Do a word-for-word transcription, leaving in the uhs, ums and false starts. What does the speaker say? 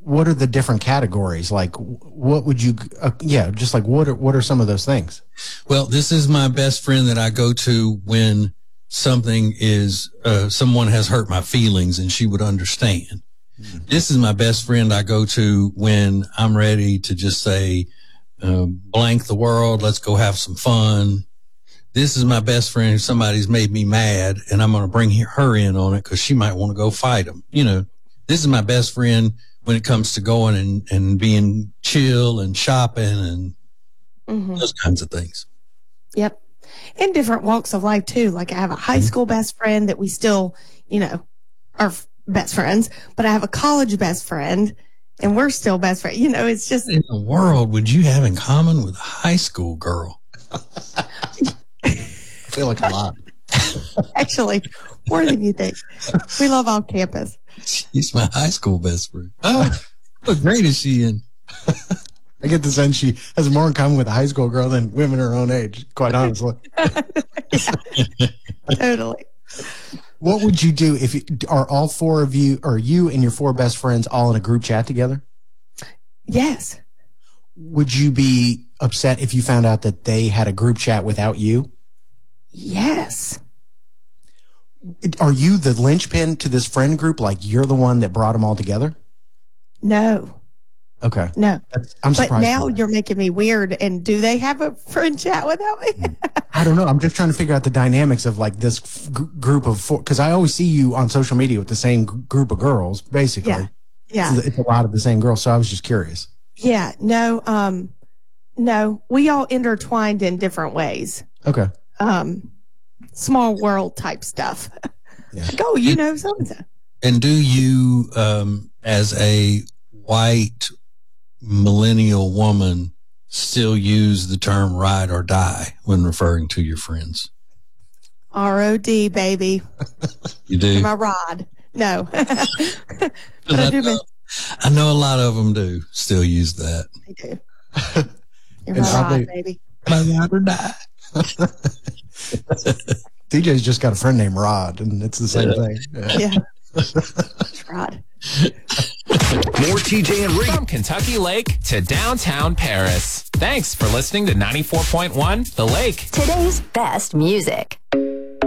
what are the different categories? Like, what would you, uh, yeah, just like what are, what are some of those things? Well, this is my best friend that I go to when something is, uh, someone has hurt my feelings and she would understand. Mm-hmm. This is my best friend I go to when I'm ready to just say, uh, blank the world. Let's go have some fun. This is my best friend if somebody's made me mad and I'm going to bring her in on it because she might want to go fight them. You know, this is my best friend when it comes to going and, and being chill and shopping and mm-hmm. those kinds of things. Yep. In different walks of life too. Like I have a high school best friend that we still, you know, are best friends, but I have a college best friend and we're still best friends. You know, it's just. What in the world would you have in common with a high school girl? I feel like a lot. Actually, more than you think. We love on campus. She's my high school best friend. Oh, what grade is she in? I get the sense she has more in common with a high school girl than women her own age, quite honestly. Yeah, totally. What would you do if you, are all four of you, or you and your four best friends all in a group chat together? Yes. Would you be upset if you found out that they had a group chat without you? Yes. Are you the linchpin to this friend group? Like you're the one that brought them all together? No. Okay. No. That's, I'm surprised. But now you're making me weird. And do they have a friend chat without me? I don't know. I'm just trying to figure out the dynamics of like this f- group of four. Because I always see you on social media with the same g- group of girls, basically. Yeah. Yeah. It's, it's a lot of the same girls. So I was just curious. Yeah. No. Um. No. We all intertwined in different ways. Okay. Um, small world type stuff. Yeah. Like, oh, you know, so and so. And do you, um, as a white millennial woman, still use the term ride or die when referring to your friends? R O D, baby. You do? My rod. No. But I, I, do know, I know a lot of them do still use that. They do. You're my rod, they, baby. My ride or die. D J's just got a friend named Rod, and it's the same yeah. thing. Yeah. yeah. Rod. More T J and Rig from Kentucky Lake to downtown Paris. Thanks for listening to ninety-four point one The Lake. Today's best music.